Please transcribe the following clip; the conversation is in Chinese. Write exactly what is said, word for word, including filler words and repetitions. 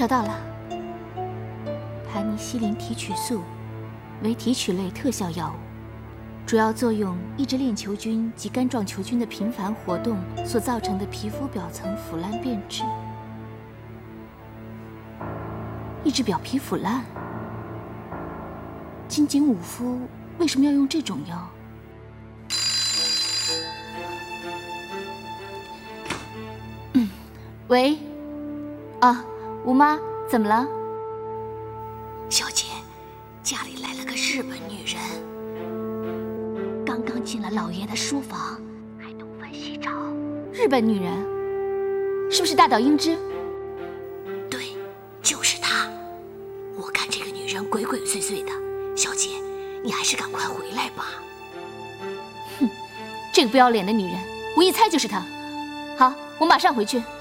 找到了，盘尼西林提取素为提取类特效药物，主要作用抑制链球菌及肝状球菌的频繁活动所造成的皮肤表层腐烂变质。抑制表皮腐烂？金井武夫为什么要用这种药？嗯，喂，啊，吴妈，怎么了？ 小姐，家里来了个日本女人，刚刚进了老爷的书房，还东翻西找。 日本女人？是不是大岛英之？ 对，就是她。我看这个女人鬼鬼祟祟的，小姐，你还是赶快回来吧。 哼，这个不要脸的女人，我一猜就是她。好，我马上回去。